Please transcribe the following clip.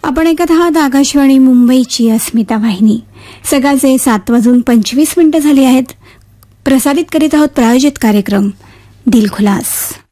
आपण ऐकत आहात आकाशवाणी मुंबईची अस्मिता वाहिनी. सकाळचे 7:25 झाले आहेत. प्रसारित करीत आहोत प्रायोजित कार्यक्रम दिलखुलास.